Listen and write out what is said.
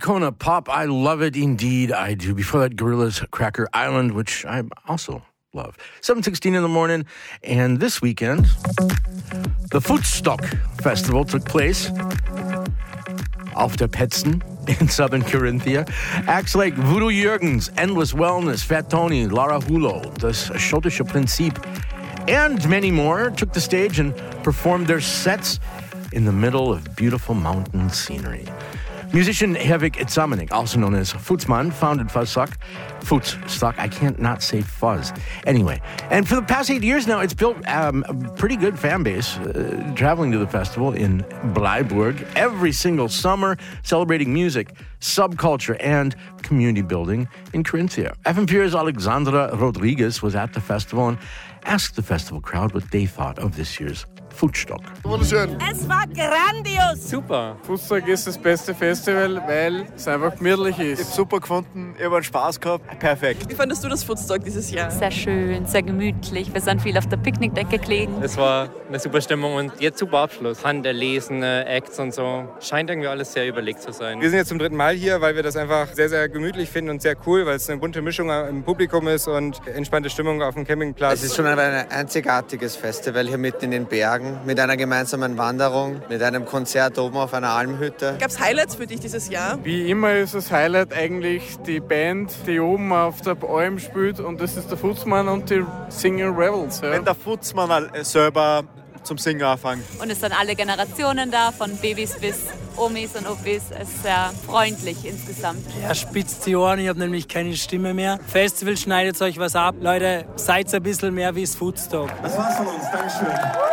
Icona Pop, I love it indeed, I do. Before that, Gorillaz, Cracker Island, which I also love. 7:16 in the morning, and this weekend, the Footstock Festival took place auf der Petzen in southern Carinthia. Acts like Voodoo Jürgens, Endless Wellness, Fat Tony, Lara Hulo, das Schottische Prinzip, and many more took the stage and performed their sets in the middle of beautiful mountain scenery. Musician Hevik Itzamanik, also known as Footsman, founded Fuzzstock. I can't not say fuzz. Anyway, and for the past 8 years now, it's built a pretty good fan base, traveling to the festival in Bleiburg every single summer, celebrating music, subculture, and community building in Carinthia. FM4's Alexandra Rodriguez was at the festival and asked the festival crowd what they thought of this year's Footstock. Wunderschön. Es war grandios. Super. Footstock ist das beste Festival, weil es einfach gemütlich ist. Ich habe super gefunden, ich habe Spaß gehabt. Perfekt. Wie fandest du das Footstock dieses Jahr? Sehr schön, sehr gemütlich. Wir sind viel auf der Picknickdecke gelegen. Es war eine super Stimmung und jetzt super Abschluss. Handerlesene Acts und so. Scheint irgendwie alles sehr überlegt zu sein. Wir sind jetzt zum 3. Mal hier, weil wir das einfach sehr, sehr gemütlich finden und sehr cool, weil es eine bunte Mischung im Publikum ist und entspannte Stimmung auf dem Campingplatz. Es ist schon ein einzigartiges Festival hier mitten in den Bergen, mit einer gemeinsamen Wanderung, mit einem Konzert oben auf einer Almhütte. Gab es Highlights für dich dieses Jahr? Wie immer ist das Highlight eigentlich die Band, die oben auf der Alm spielt, und das ist der Footsman und die Singer Rebels. Ja. Wenn der Futzmann selber zum Singen anfängt. Und es sind alle Generationen da, von Babys bis Omis und Opis. Es ist sehr freundlich insgesamt. Ja, spitzt die Ohren, ich habe nämlich keine Stimme mehr. Festival, schneidet euch was ab. Leute, seid ein bisschen mehr wie das Footstock. Das war's von uns, Dankeschön.